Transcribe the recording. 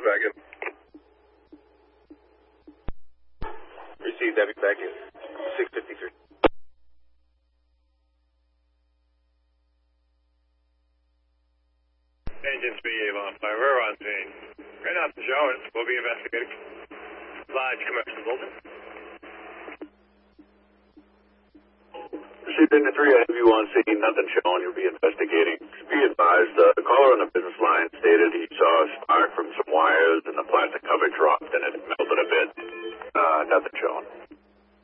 back in. Received Debbie back in. 653. Agents B, Avon 5, we're on scene. Right out the showers. We'll be investigating. Large commercial building. Received into 3, I have you on scene, nothing showing, you'll be investigating. Be advised, the caller on the business line stated he saw a